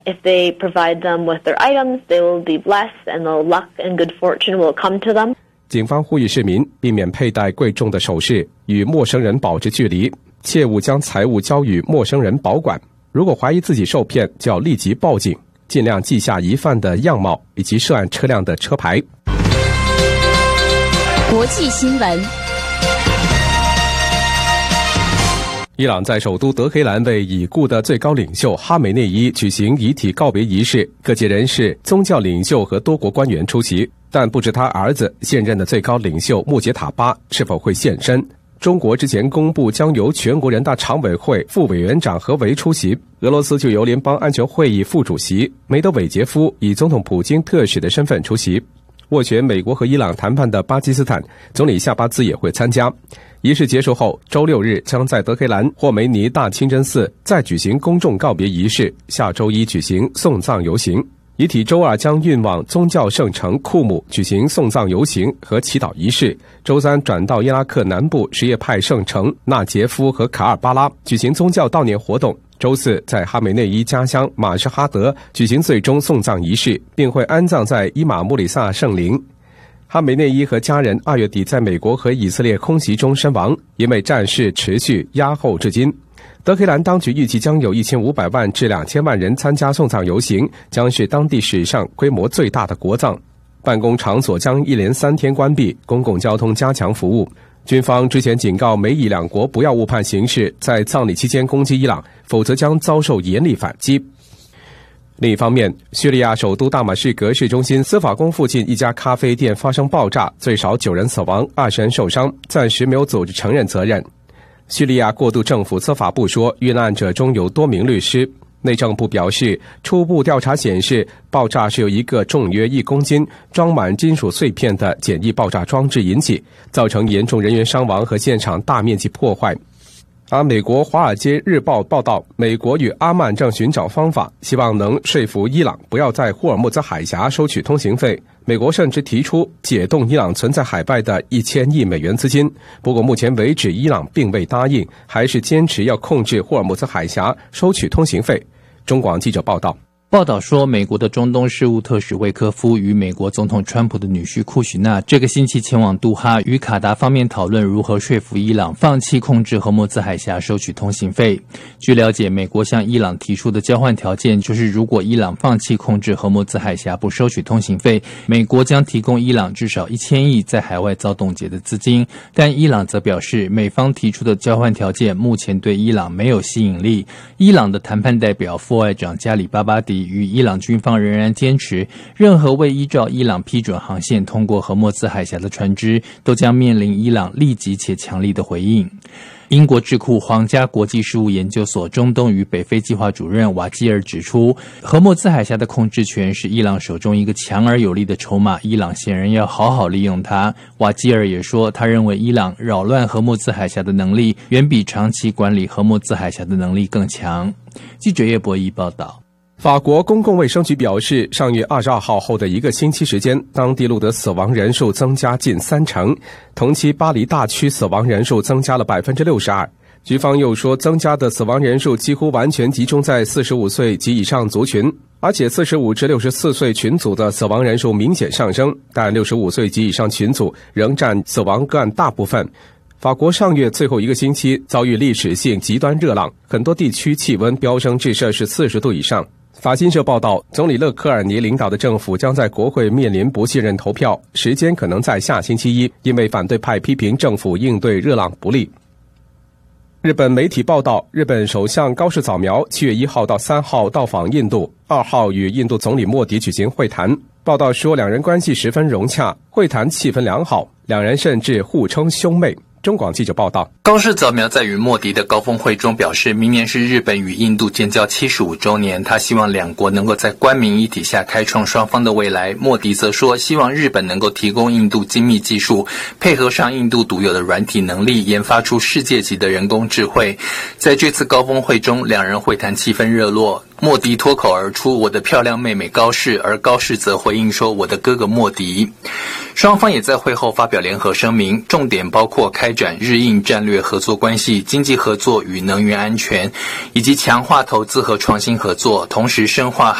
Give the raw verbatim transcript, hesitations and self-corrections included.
If they provide them with their items, they will be blessed and the luck and good fortune will come to them. 警方呼吁市民避免佩戴贵重的首饰，与陌生人保持距离，切勿将财物交予陌生人保管。如果怀疑自己受骗，就要立即报警，尽量记下疑犯的样貌以及涉案车辆的车牌。 国际新闻。 伊朗在首都德黑兰为已故的最高领袖哈梅内伊举行遗体告别仪式，各界人士、宗教领袖和多国官员出席，但不知他儿子现任的最高领袖穆杰塔巴是否会现身。中国之前公布将由全国人大常委会副委员长何为出席，俄罗斯就由联邦安全会议副主席梅德韦杰夫以总统普京特使的身份出席。斡旋美国和伊朗谈判的巴基斯坦总理夏巴兹也会参加。仪式结束后，周六日将在德黑兰霍梅尼大清真寺再举行公众告别仪式，下周一举行送葬游行。遗体周二将运往宗教圣城库姆举行送葬游行和祈祷仪式，周三转到伊拉克南部什叶派圣城纳杰夫和卡尔巴拉举行宗教悼念活动，周四在哈梅内伊家乡马什哈德举行最终送葬仪式，并会安葬在伊玛穆里萨圣陵。哈梅内伊和家人二月底在美国和以色列空袭中身亡，因为战事持续压后至今。德黑兰当局预计将有一千五百万至两千万人参加送葬游行，将是当地史上规模最大的国葬。办公场所将一连三天关闭，公共交通加强服务。军方之前警告美以两国不要误判形势，在葬礼期间攻击伊朗，否则将遭受严厉反击。另一方面，叙利亚首都大马士革市中心司法宫附近一家咖啡店发生爆炸，最少九人死亡，二十人受伤，暂时没有组织承认责任。叙利亚过渡政府司法部说，遇难者中有多名律师。内政部表示，初步调查显示，爆炸是由一个重约一公斤、装满金属碎片的简易爆炸装置引起，造成严重人员伤亡和现场大面积破坏。而美国《华尔街日报》报道，美国与阿曼正寻找方法，希望能说服伊朗不要在霍尔木兹海峡收取通行费。美国甚至提出解冻伊朗存在海外的一千亿美元资金，不过目前为止伊朗并未答应，还是坚持要控制霍尔木兹海峡，收取通行费。中广记者报道。 报道说，美国的中东事务特使魏科夫与美国总统川普的女婿库许纳这个星期前往杜哈，与卡达方面讨论如何说服伊朗放弃控制荷姆兹海峡收取通行费。据了解，美国向伊朗提出的交换条件就是，如果伊朗放弃控制荷姆兹海峡不收取通行费，美国将提供伊朗至少一千亿在海外遭冻结的资金。但伊朗则表示，美方提出的交换条件目前对伊朗没有吸引力。伊朗的谈判代表副外长加里巴巴迪与伊朗军方仍然坚持，任何未依照伊朗批准航线通过荷默兹海峡的船只都将面临伊朗立即且强力的回应。英国智库皇家国际事务研究所中东与北非计划主任瓦基尔指出，荷默兹海峡的控制权是伊朗手中一个强而有力的筹码，伊朗显然要好好利用它。瓦基尔也说，他认为伊朗扰乱荷默兹海峡的能力远比长期管理荷默兹海峡的能力更强。记者叶博弈报道。 法国公共卫生局表示，上月二十二号后的一个星期时间，当地录得死亡人数增加近三成，同期巴黎大区死亡人数增加了 百分之六十二。 局方又说，增加的死亡人数几乎完全集中在四十五岁及以上族群，而且四十五至六十四岁群组的死亡人数明显上升，但六十五岁及以上群组仍占死亡个案大部分。法国上月最后一个星期遭遇历史性极端热浪，很多地区气温飙升至摄氏四十度以上。法新社报道，总理勒科尔尼领导的政府将在国会面临不信任投票，时间可能在下星期一，因为反对派批评政府应对热浪不力。日本媒体报道，日本首相高市早苗七月一号到三号到访印度，二号与印度总理莫迪举行会谈。报道说，两人关系十分融洽，会谈气氛良好，两人甚至互称兄妹。中广记者报道， 高市早苗在与莫迪的高峰会中表示，明年是日本与印度建交七十五周年，他希望两国能够在官民一体下开创双方的未来。莫迪则说，希望日本能够提供印度精密技术，配合上印度独有的软体能力，研发出世界级的人工智慧。在这次高峰会中，两人会谈气氛热络。 莫迪脱口而出我的漂亮妹妹高市，而高市则回应说我的哥哥莫迪。双方也在会后发表联合声明，重点包括开展日印战略合作关系、经济合作与能源安全，以及强化投资和创新合作，同时深化